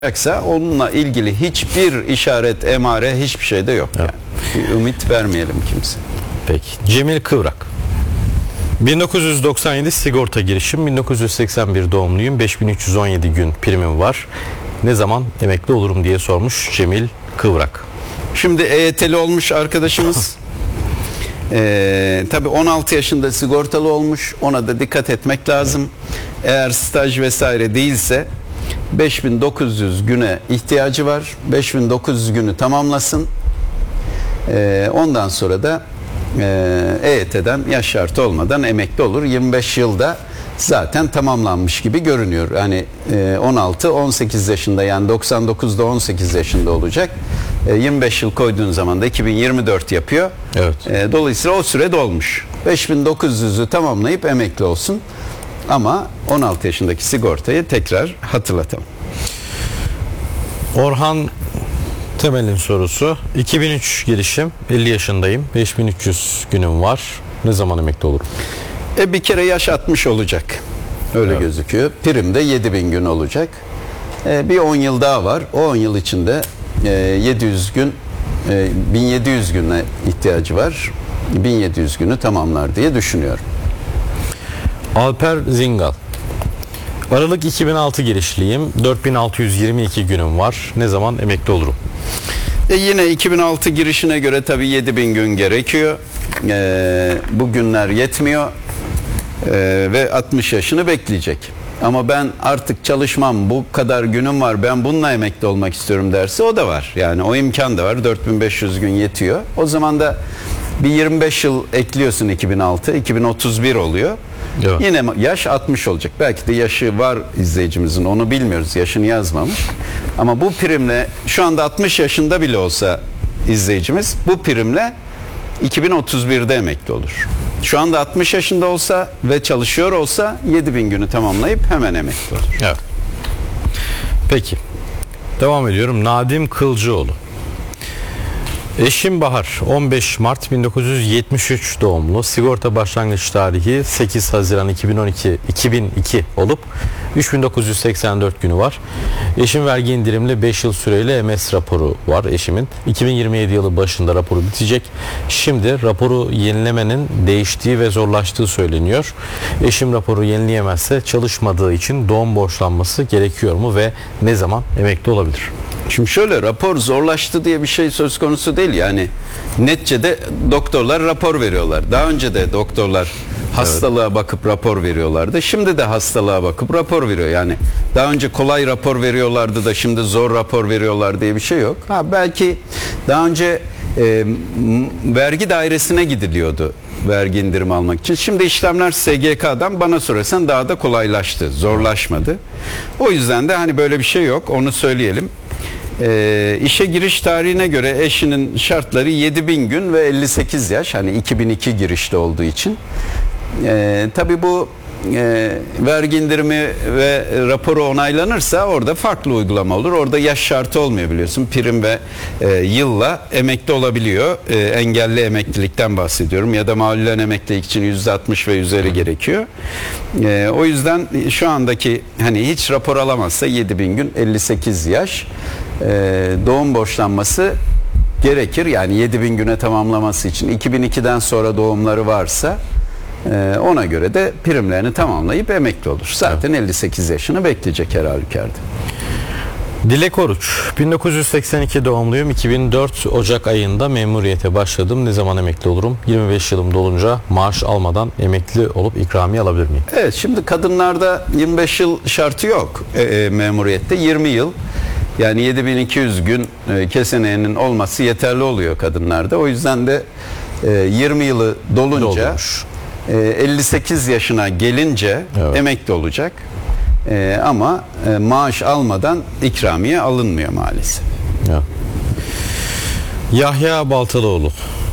yoksa onunla ilgili hiçbir işaret, emare, hiçbir şey de yok. Evet. Yani. Bir ümit vermeyelim kimse. Peki. Cemil Kıvrak. 1997 sigorta girişim, 1981 doğumluyum, 5317 gün primim var. Ne zaman emekli olurum diye sormuş Cemil Kıvrak. Şimdi EYT'li olmuş arkadaşımız. Tabii 16 yaşında sigortalı olmuş. Ona da dikkat etmek lazım. Eğer staj vesaire değilse 5900 güne ihtiyacı var. 5900 günü tamamlasın. Ondan sonra da EYT'den yaş şartı olmadan emekli olur. 25 yılda zaten tamamlanmış gibi görünüyor. Hani 16-18 yaşında, yani 99'da 18 yaşında olacak. 25 yıl koyduğun zaman da 2024 yapıyor. Evet. Dolayısıyla o süre dolmuş. 5900'ü tamamlayıp emekli olsun. Ama 16 yaşındaki sigortayı tekrar hatırlatalım. Orhan Temel'in sorusu. 2003 girişim, 50 yaşındayım, 5300 günüm var. Ne zaman emekli olurum? Bir kere yaş 60 olacak. Öyle Evet. gözüküyor. Prim de 7000 gün olacak. Bir 10 yıl daha var. O 10 yıl içinde 700 gün 1700 güne ihtiyacı var. 1700 günü tamamlar diye düşünüyorum. Alper Zingal. Aralık 2006 girişliyim, 4622 günüm var. Ne zaman emekli olurum? Yine 2006 girişine göre tabii 7000 gün gerekiyor. Bu günler yetmiyor. Ve 60 yaşını bekleyecek. Ama ben artık çalışmam, bu kadar günüm var, ben bununla emekli olmak istiyorum derse o da var. Yani o imkan da var. 4500 gün yetiyor. O zaman da bir 25 yıl ekliyorsun 2006, 2031 oluyor. Evet. Yine yaş 60 olacak. Belki de yaşı var izleyicimizin, onu bilmiyoruz. Yaşını yazmamış. Ama bu primle şu anda 60 yaşında bile olsa izleyicimiz bu primle 2031'de emekli olur. Şu anda 60 yaşında olsa ve çalışıyor olsa 7000 günü tamamlayıp hemen emekli olur. Evet. Peki. Devam ediyorum. Nadim Kılcıoğlu. Eşim Bahar, 15 Mart 1973 doğumlu. Sigorta başlangıç tarihi 8 Haziran 2002 olup 3984 günü var. Eşim vergi indirimli 5 yıl süreyle MS raporu var eşimin. 2027 yılı başında raporu bitecek. Şimdi raporu yenilemenin değiştiği ve zorlaştığı söyleniyor. Eşim raporu yenileyemezse çalışmadığı için doğum borçlanması gerekiyor mu ve ne zaman emekli olabilir? Şimdi şöyle, rapor zorlaştı diye bir şey söz konusu değil. Yani neticede doktorlar rapor veriyorlar. Daha önce de doktorlar hastalığa bakıp rapor veriyorlardı. Şimdi de hastalığa bakıp rapor veriyor. Yani daha önce kolay rapor veriyorlardı da şimdi zor rapor veriyorlar diye bir şey yok. Belki daha önce vergi dairesine gidiliyordu vergi indirimi almak için. Şimdi işlemler SGK'dan bana sorarsan daha da kolaylaştı, zorlaşmadı. O yüzden de hani böyle bir şey yok, onu söyleyelim. İşe giriş tarihine göre eşinin şartları 7000 gün ve 58 yaş, hani 2002 girişte olduğu için. Tabii bu vergi indirimi ve raporu onaylanırsa orada farklı uygulama olur. Orada yaş şartı olmuyor, biliyorsun. Prim ve yılla emekli olabiliyor. Engelli emeklilikten bahsediyorum. Ya da malulen emeklilik için %60 ve üzeri gerekiyor. O yüzden şu andaki hani hiç rapor alamazsa 7000 gün 58 yaş doğum borçlanması gerekir. Yani 7000 güne tamamlaması için 2002'den sonra doğumları varsa ona göre de primlerini tamamlayıp emekli olur. Zaten 58 yaşını bekleyecek her halükarda. Dilek Oruç, 1982 doğumluyum. 2004 Ocak ayında memuriyete başladım. Ne zaman emekli olurum? 25 yılım dolunca maaş almadan emekli olup ikramiye alabilir miyim? Evet, şimdi kadınlarda 25 yıl şartı yok memuriyette. 20 yıl, yani 7200 gün keseneğinin olması yeterli oluyor kadınlarda. O yüzden de 20 yılı dolunca Doldurmuş. 58 yaşına gelince Evet. emekli olacak. Ama maaş almadan ikramiye alınmıyor maalesef. Ya. Yahya Baltalıoğlu,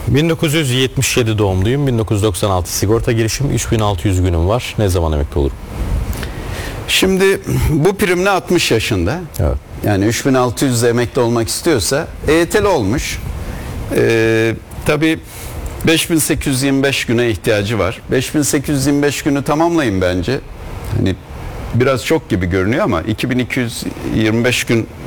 1977 doğumluyum. 1996 sigorta girişim, 3600 günüm var. Ne zaman emekli olurum? Şimdi bu primle 60 yaşında. Evet. Yani 3600 emekli olmak istiyorsa EYT'li olmuş. Tabii 5825 güne ihtiyacı var. 5825 günü tamamlayın bence. Hani biraz çok gibi görünüyor ama 2225 gün